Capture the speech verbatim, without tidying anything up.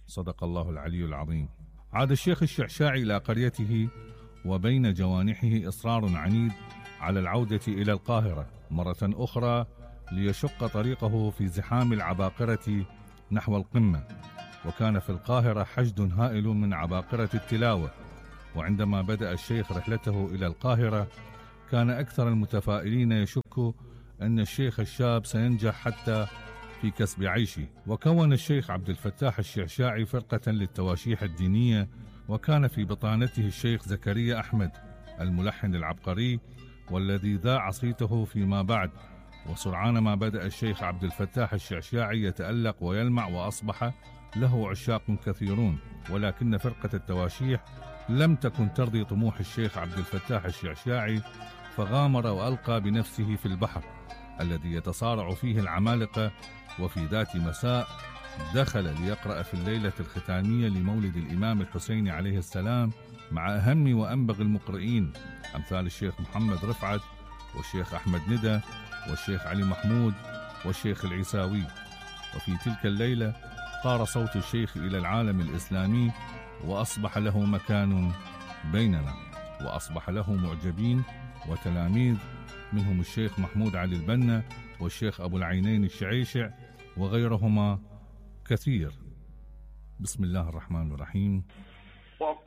صدق الله العلي العظيم. عاد الشيخ الشعشاعي إلى قريته، وبين جوانحه إصرار عنيد على العودة إلى القاهرة مرة أخرى ليشق طريقه في زحام العباقرة نحو القمة. وكان في القاهرة حشد هائل من عباقرة التلاوة. وعندما بدأ الشيخ رحلته إلى القاهرة كان أكثر المتفائلين يشك أن الشيخ الشاب سينجح حتى في كسب عيشه. وكون الشيخ عبد الفتاح الشعشاعي فرقة للتواشيح الدينية، وكان في بطانته الشيخ زكريا أحمد الملحن العبقري والذي ذاع صيته فيما بعد. وسرعان ما بدأ الشيخ عبد الفتاح الشعشاعي يتألق ويلمع، وأصبح له عشاق كثيرون. ولكن فرقة التواشيح لم تكن ترضي طموح الشيخ عبد الفتاح الشعشاعي، فغامر وألقى بنفسه في البحر الذي يتصارع فيه العمالقة. وفي ذات مساء دخل ليقرأ في الليلة الختامية لمولد الإمام الحسين عليه السلام مع أهم وأنبغ المقرئين أمثال الشيخ محمد رفعت والشيخ أحمد ندى والشيخ علي محمود والشيخ العيساوي. وفي تلك الليلة طار صوت الشيخ إلى العالم الإسلامي، وأصبح له مكان بيننا، وأصبح له معجبين وتلاميذ، منهم الشيخ محمود علي البنا والشيخ أبو العينين الشعيشع وغيرهما كثير. بسم الله الرحمن الرحيم.